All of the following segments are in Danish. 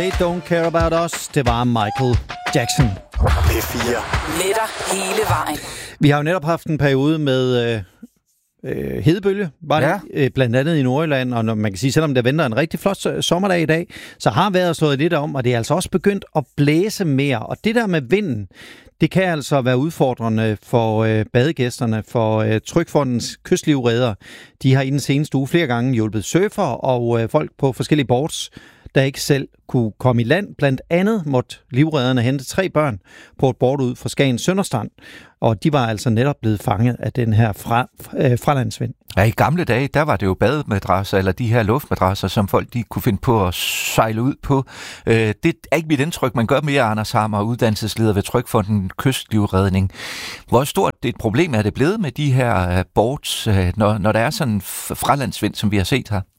They Don't Care About Us, det var Michael Jackson. P4. Letter hele vejen. Vi har jo netop haft en periode med hedebølge, var det, blandt andet i Nordjylland, og man kan sige, selvom der venter en rigtig flot sommerdag i dag, så har vejret slået lidt om, og det er altså også begyndt at blæse mere, og det der med vinden, det kan altså være udfordrende for badegæsterne, for Trygfondens kystlivredder. De har i den seneste uge flere gange hjulpet surfer og folk på forskellige boards, der ikke selv kunne komme i land. Blandt andet måtte livredderne hente 3 børn på et board ud fra Skagen Sønderstrand, og de var altså netop blevet fanget af den her fralandsvind. Ja, i gamle dage, der var det jo bademadrasser, eller de her luftmadrasser, som folk de kunne finde på at sejle ud på. Det er ikke mit indtryk, man gør mere, Anders Hammer, uddannelsesleder ved Trygfonden Kystlivredning. Hvor stort et problem er det blevet med de her boards, når der er sådan en fralandsvind, som vi har set her?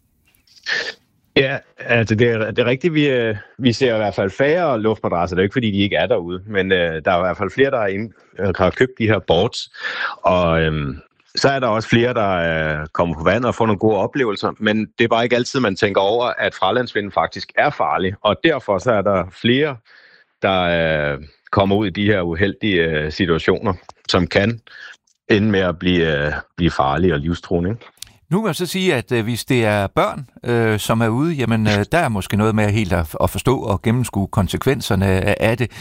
Ja, altså det er rigtigt. Vi ser i hvert fald færre luftmadrasser. Det er jo ikke, fordi de ikke er derude, men der er i hvert fald flere, der har købt de her boards. Og så er der også flere, der kommer på vand og får nogle gode oplevelser. Men det er bare ikke altid, man tænker over, at fralandsvinden faktisk er farlig. Og derfor så er der flere, der kommer ud i de her uheldige situationer, som kan ende med at blive farlige og livstruende. Nu kan jeg så sige, at hvis det er børn, som er ude, jamen der er måske noget med helt at forstå og gennemskue konsekvenserne af det.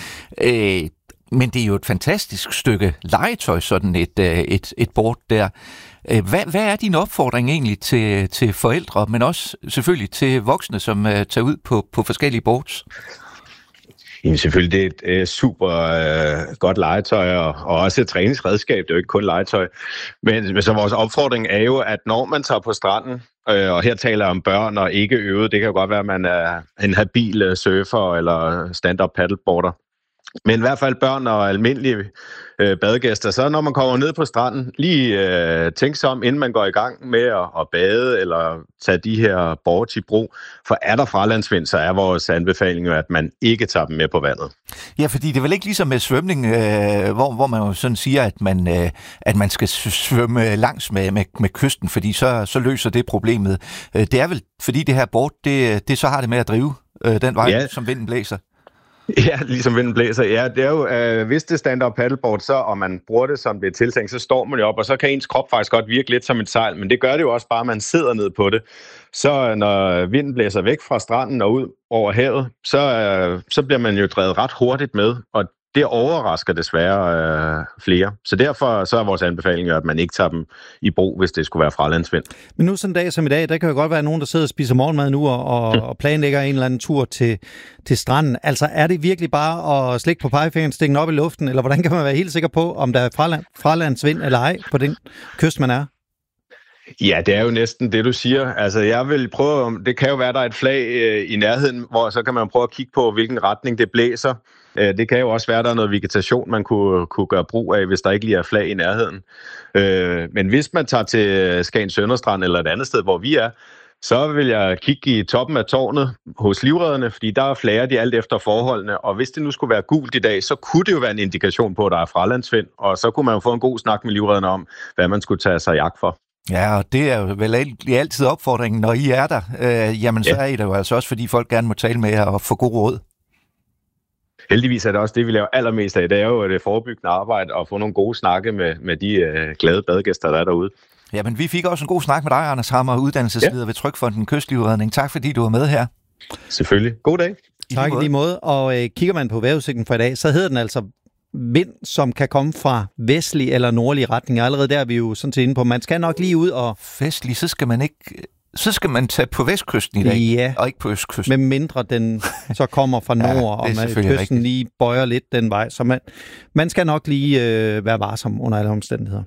Men det er jo et fantastisk stykke legetøj, sådan et board der. Hvad er din opfordring egentlig til forældre, men også selvfølgelig til voksne, som tager ud på forskellige boards? Jamen selvfølgelig, det er et super godt legetøj, og også et træningsredskab. Det er jo ikke kun legetøj. Men så vores opfordring er jo, at når man tager på stranden, og her taler jeg om børn og ikke øvet, det kan jo godt være, at man er en habil surfer eller stand-up paddleboarder. Men i hvert fald børn og almindelige badegæster, så når man kommer ned på stranden, lige tænk sig om, inden man går i gang med at bade eller tage de her boards i brug. For er der fralandsvind, så er vores anbefaling jo, at man ikke tager dem med på vandet. Ja, fordi det er vel ikke ligesom med svømning, hvor man jo sådan siger, at man skal svømme langs med kysten, fordi så løser det problemet. Det er vel, fordi det her board, det så har det med at drive den vej, som vinden blæser. Ja, ligesom vinden blæser. Ja, det er jo, hvis det er stand-up paddleboard, så, og man bruger det som det er tiltænkt, så står man jo op, og så kan ens krop faktisk godt virke lidt som et sejl, men det gør det jo også bare, at man sidder ned på det. Så når vinden blæser væk fra stranden og ud over havet, så bliver man jo drevet ret hurtigt med, og det overrasker desværre flere. Så derfor så er vores anbefaling jo, at man ikke tager dem i brug, hvis det skulle være fralandsvind. Men nu sådan en dag som i dag, der kan jo godt være nogen, der sidder og spiser morgenmad nu og planlægger en eller anden tur til stranden. Altså er det virkelig bare at slikke på pegefingeren, stikke den op i luften, eller hvordan kan man være helt sikker på, om der er fralandsvind eller ej på den kyst, man er? Ja, det er jo næsten det, du siger. Altså, jeg vil prøve, det kan jo være, der er et flag i nærheden, hvor så kan man prøve at kigge på, hvilken retning det blæser. Det kan jo også være, der er noget vegetation, man kunne gøre brug af, hvis der ikke lige er flag i nærheden. Men hvis man tager til Skagen Sønderstrand eller et andet sted, hvor vi er, så vil jeg kigge i toppen af tårnet hos livredderne, fordi der er flager de alt efter forholdene. Og hvis det nu skulle være gult i dag, så kunne det jo være en indikation på, at der er fralandsvind. Og så kunne man jo få en god snak med livredderne om, hvad man skulle tage sig jagt for. Ja, og det er jo vel altid opfordringen, når I er der. Så er I der jo altså også, fordi folk gerne må tale med jer og få god råd. Heldigvis er det også det, vi laver allermest af. Det er jo det forebyggende arbejde og få nogle gode snakke med de glade badegæster, der er derude. Ja, men vi fik også en god snak med dig, Anders Hammer, uddannelsesleder ved Trygfonden Kystlivredning. Tak fordi du var med her. Selvfølgelig. God dag. Tak i lige måde. Og kigger man på vejrudsigten for i dag, så hedder den altså vind, som kan komme fra vestlig eller nordlig retning. Allerede der er vi jo sådan set inde på. Man skal nok lige ud og... Vestlig, så skal man tage på vestkysten i dag, og ikke på østkysten. Med mindre den så kommer fra nord, og kysten rigtigt. Lige bøjer lidt den vej. Så man skal nok lige være varsom under alle omstændigheder.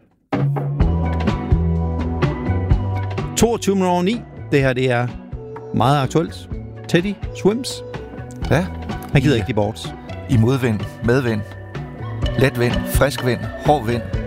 22:09. Det her, det er meget aktuelt. Teddy Swims. Ja. Han gider ikke de boards. I modvind, medvind, let vind, frisk vind, hård vind.